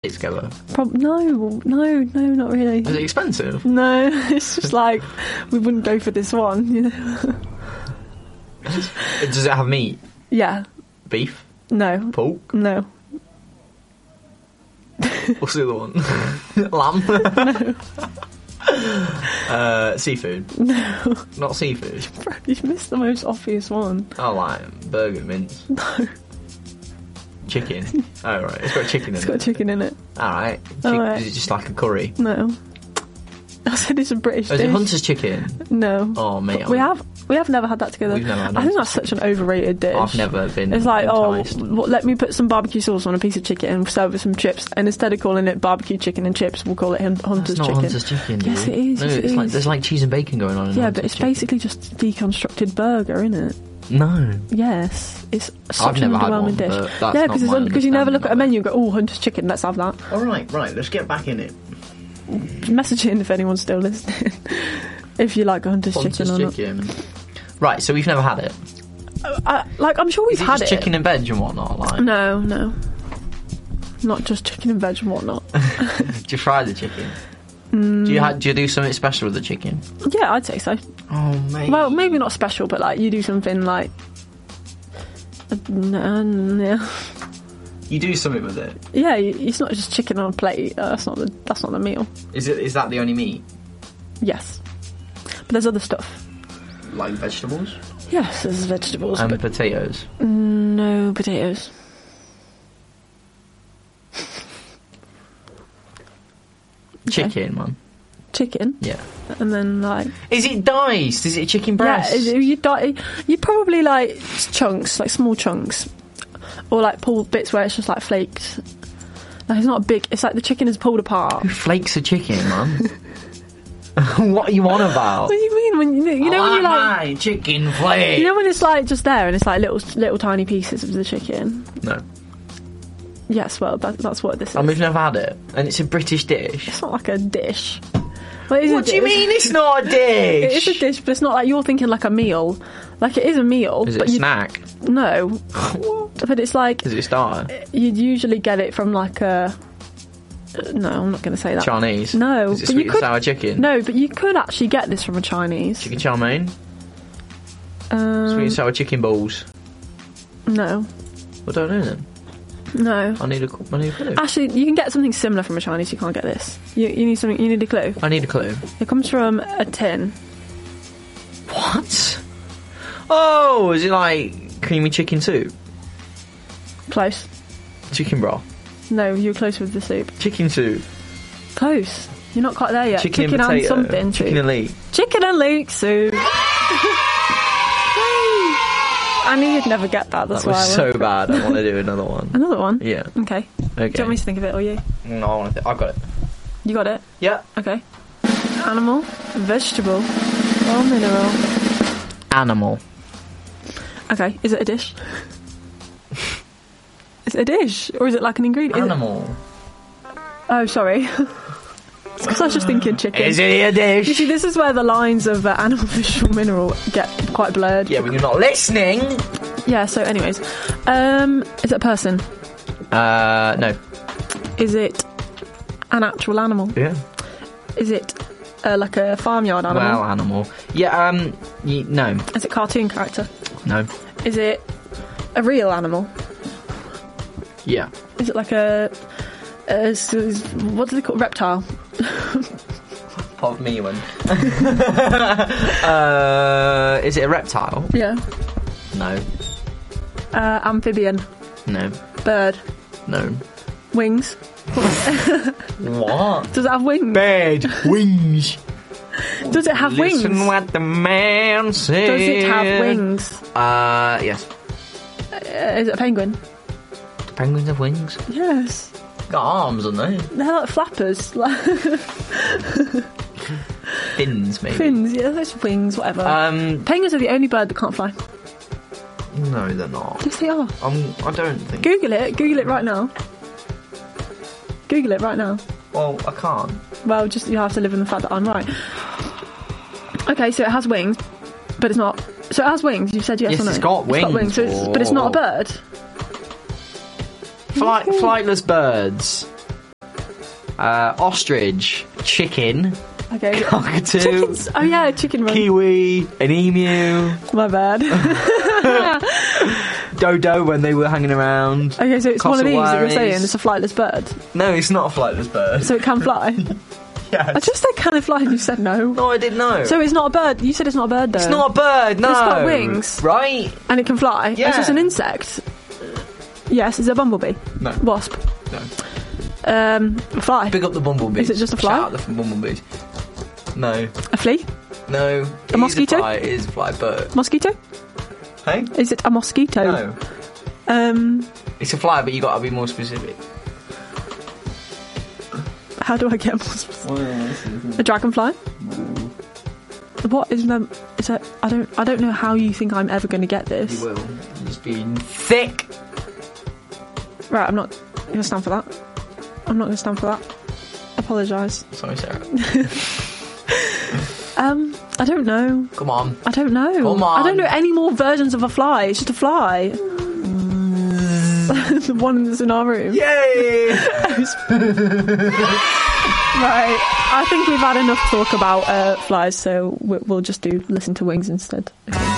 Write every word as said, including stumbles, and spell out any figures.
It's go over. Prob- no, no, no, not really. Is it expensive? No, it's just like we wouldn't go for this one, you know. Does it have meat? Yeah. Beef? No. Pork? No. What's the other one? Lamb? No. uh, seafood? No. Not seafood? Bro, you've missed the most obvious one. Oh, like burger mince? No. Chicken? Oh, right. It's got chicken in It's it. got chicken in it. Alright. Chick- All right. Is it just like a curry? No. I said it's a British Oh, is dish. it Hunter's chicken? No. Oh, mate. We have we have never had that together. We've never had I think Hunter's that's such an overrated dish. I've never been It's like, enticed. oh, what, let me put some barbecue sauce on a piece of chicken and serve with some chips. And instead of calling it barbecue chicken and chips, we'll call it hun- Hunter's That's not chicken. Hunter's chicken, dude. Yes, it is. No, yes, it it's like is. there's like cheese and bacon going on in Yeah, Hunter's but it's chicken. basically just a deconstructed burger, isn't it? No. Yes, it's such I've an never had underwhelming one, dish. but that's yeah, not because my because you never look at a understanding menu and go, oh, Hunter's chicken, let's have that. Alright, right, let's get back in it. Message in if anyone's still listening. If you like Hunter's, Hunter's chicken or chicken. Right, so we've never had it. not. Uh, like, I'm sure we've Is it had just it. chicken and veg and whatnot? Like, No, no. Not just chicken and veg and whatnot. do you fry the chicken? Mm. Do you ha- do you do something special with the chicken? Yeah, I'd say so. Oh, mate. Well, maybe not special, but like you do something like. Uh, no, yeah. You do something with it. Yeah, you- it's not just chicken on a plate. Uh, that's not the that's not the meal. Is it? Is that the only meat? Yes, but there's other stuff. Like vegetables Yes, there's vegetables, and but potatoes. no potatoes. Chicken, man. Chicken, Yeah. and then like Is it diced? Is it chicken breast? yeah, you di- you probably like chunks, like small chunks, or like pulled bits where it's just like flaked. Like it's not a big. It's like the chicken is pulled apart. Who flakes a chicken, man? What are you on about? What do you mean when you, you know when you like my chicken flake? you know when it's like just there and it's like little little tiny pieces of the chicken? No. Yes, well that, that's what this is. And we've never had it, and it's a British dish. It's not like a dish. Well, it is a What do you dish. mean it's not a dish? It is a dish, but it's not like you're thinking like a meal. Like it is a meal, Is it but a you snack? no. But it's like Is it a starter? you'd usually get it from like a. uh, No, I'm not going to say that. Chinese? No, Is it but sweet you and could- sour chicken? No, but you could actually get this from a Chinese. Chicken chow mein? Um, Sweet and sour chicken balls? no, I don't know them. no. I need a, I need a clue. Actually, you can get something similar from a Chinese. You can't get this. You, you need something. You need a clue. I need a clue. It comes from a tin. What? Oh, is it like creamy chicken soup? Close. Chicken broth? No, you're close with the soup. Chicken soup? Close. You're not quite there yet. Chicken, and and potato? something. Chicken soup. and leek? Chicken and leek soup. I knew you'd never get that. That's That why. was I so went. bad. I want to do another one. Another one. Yeah. Okay. Okay. Do you want me to think of it or you? No, I want to. Th- I've got it. You got it. Yeah. Okay. Animal, vegetable, or mineral. Animal. Okay. Is it a dish? Is it a dish or is it like an ingredient? Is it- Animal. Oh, sorry. It's because I was just thinking chicken. Is it a You dish? see, this is where the lines of uh, animal, vegetable, mineral get quite blurred. Yeah, when you're not listening. Yeah, so anyways. Um, is it a person? Uh, no. Is it an actual animal? Yeah. Is it uh, like a farmyard animal? Well, animal. Yeah. Um. Y- no. Is it a cartoon character? No. Is it a real animal? Yeah. Is it like a... a s- s- what do they call reptile? Of me one. uh, is it a reptile? Yeah. No. Uh, amphibian. No. Bird. No. Wings. What? Does it have wings? Bird wings. Does it have Listen wings? what the man says. Does it have wings? Uh, yes. Uh, is it a penguin? Penguins have wings. Yes. Got arms, haven't they? They're like flappers. Like Fins, maybe. fins, yeah, those wings, whatever. Um, Penguins are the only bird that can't fly. no, they're not. Yes, they are. Um, I don't think. Google it. Google it right now. Google it right now. Well, I can't. Well, just you have to live in the fact that I'm right. Okay, so it has wings, but it's not. So it has wings. You said yes, Yes, or no? it's got It's got wings. wings, so it's, but it's not a bird. Flight, flightless birds. Uh, ostrich, chicken, Okay. cockatoo, Chickens. Oh yeah, chicken run. kiwi, an emu, My bad. dodo when they were hanging around. Okay, so it's one of these that you're Cassowaries. saying. It's a flightless bird, No, it's not a flightless bird. so it can fly. yes. I just said can it fly, and you said no. No, I didn't know. So it's not a bird. You said it's not a bird, though. it's not a bird, no. It's got wings. Right? And it can fly. Yeah. It's just an insect. Yes, is it a bumblebee? No. Wasp. No. Um, a fly. Big up the bumblebees. Is it just a fly? Shout out the bumblebees. No. A flea? No. It is mosquito? A fly. It is a fly, but... Mosquito? Hey? Is it a mosquito? No. Um, It's a fly, but you got to be more specific. how do I get more specific? A dragonfly? What is them? Is it? I don't. I don't know how you think I'm ever going to get this. You will. It's been thick. Right, I'm not going to stand for that. I'm not going to stand for that. Apologise. Sorry, Sarah. Um, I don't know. Come on. I don't know. Come on. I don't know any more versions of a fly. It's just a fly. The one that's in our room. Yay! Right. I think we've had enough talk about uh, flies, so we- we'll just do listen to wings instead. Okay.